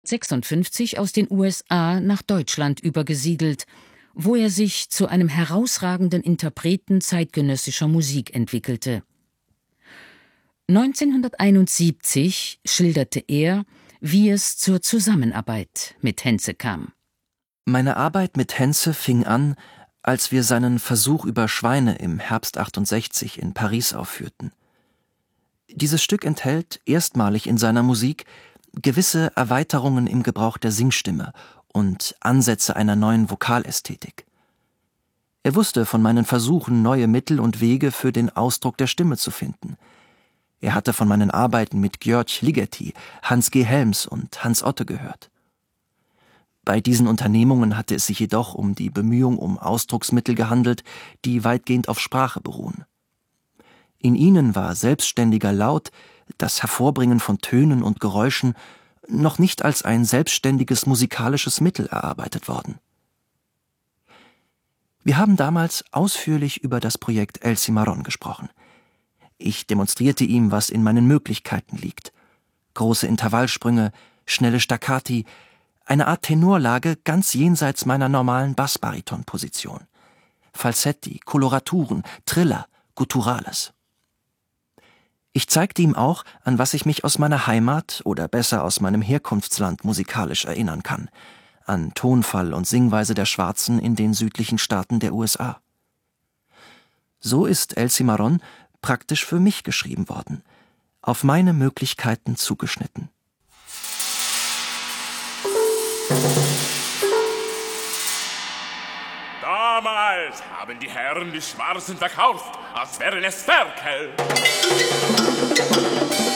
1956 aus den USA nach Deutschland übergesiedelt, wo er sich zu einem herausragenden Interpreten zeitgenössischer Musik entwickelte. 1971 schilderte er, wie es zur Zusammenarbeit mit Henze kam. Meine Arbeit mit Henze fing an, als wir seinen Versuch über Schweine im Herbst 68 in Paris aufführten. Dieses Stück enthält erstmalig in seiner Musik gewisse Erweiterungen im Gebrauch der Singstimme und Ansätze einer neuen Vokalästhetik. Er wusste von meinen Versuchen, neue Mittel und Wege für den Ausdruck der Stimme zu finden. Er hatte von meinen Arbeiten mit György Ligeti, Hans G. Helms und Hans Otte gehört. Bei diesen Unternehmungen hatte es sich jedoch um die Bemühung um Ausdrucksmittel gehandelt, die weitgehend auf Sprache beruhen. In ihnen war selbstständiger Laut, das Hervorbringen von Tönen und Geräuschen, noch nicht als ein selbstständiges musikalisches Mittel erarbeitet worden. Wir haben damals ausführlich über das Projekt El Cimarrón gesprochen. Ich demonstrierte ihm, was in meinen Möglichkeiten liegt. Große Intervallsprünge, schnelle Staccati, eine Art Tenorlage ganz jenseits meiner normalen Bassbaritonposition. Falsetti, Koloraturen, Triller, Gutturales. Ich zeigte ihm auch, an was ich mich aus meiner Heimat oder besser aus meinem Herkunftsland musikalisch erinnern kann, an Tonfall und Singweise der Schwarzen in den südlichen Staaten der USA. So ist El Cimarrón praktisch für mich geschrieben worden, auf meine Möglichkeiten zugeschnitten. Damals haben die Herren die Schwarzen verkauft, als wären es Ferkel.